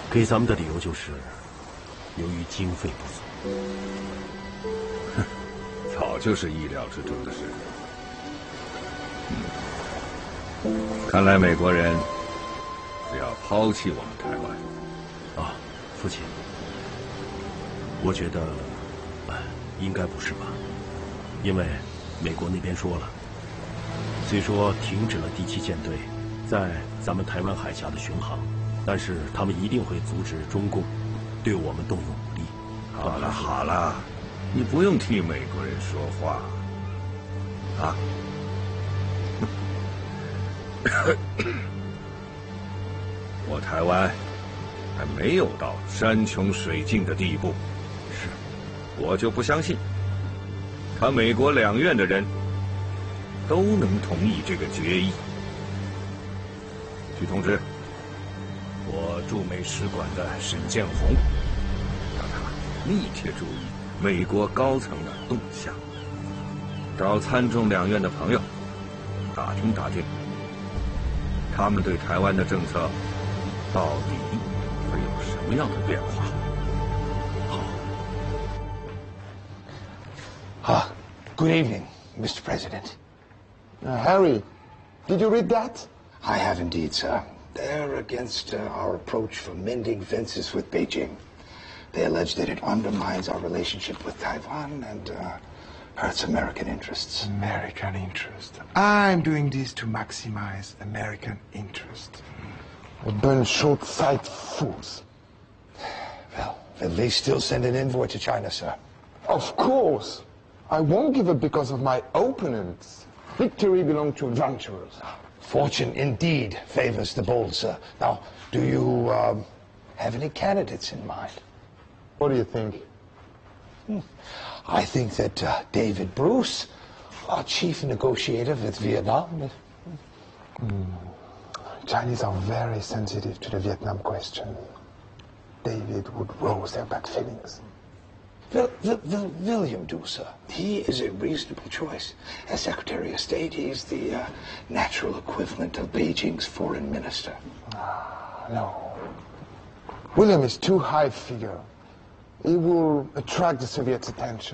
给咱们的理由就是由于经费不足。 早就是意料之中的事。看来美国人是要抛弃我们台湾。 啊，父亲，我觉得，应该不是吧？因为美国那边说了，虽说停止了第7舰队在咱们台湾海峡的巡航，但是他们一定会阻止中共对我们动用武力。 好了好了，你不用替美国人说话啊。我台湾还没有到山穷水尽的地步， 是， 我就不相信，他美国两院的人都能同意这个决议。去通知我驻美使馆的沈建宏，让他密切注意美国高层的动向，找参众两院的朋友打听打听，他们对台湾的政策到底会有什么样的变化。 好。Good evening, Mr. President. Harry, did you read that? I have indeed, sir. They're against our approach for mending fences with Beijing. They allege that it undermines our relationship with Taiwan and hurts American interests. American interest. I'm doing this to maximize American interest. A bunch of short-sighted fools. Well, at least still send an envoy to China, sir. Of course. I won't give up because of my opponents. Victory belongs to adventurers. Fortune indeed favors the bold, sir. Now, do you have any candidates in mind? What do you think? I think that David Bruce, our chief negotiator with Vietnam. Chinese are very sensitive to the Vietnam question. David would rouse their bad feelings. William Du, sir. He is a reasonable choice. As Secretary of State, he's the natural equivalent of Beijing's foreign minister. No. William is too high figure. He will attract the Soviets' attention.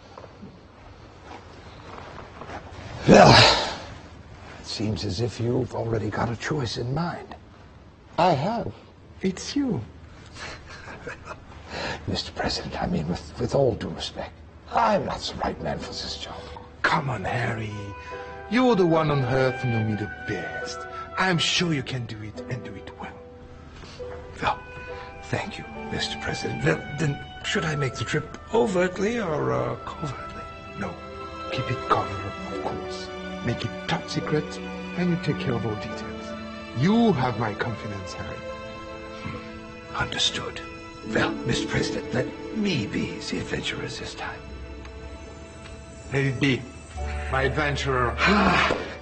Well, it seems as if you've already got a choice in mind. I have. It's you. Mr. President, I mean, with all due respect, I'm not the right man for this job. Come on, Harry. You're the one on earth who know me the best. I'm sure you can do it and do it well. Well, thank you, Mr. President. Well, then, should I make the trip overtly or covertly? No. Keep it covered, of course. Make it top secret, and you take care of all details. You have my confidence, Harry. Understood. Well, Mr. President, let me be the adventurer this time. Let it be. My adventurer.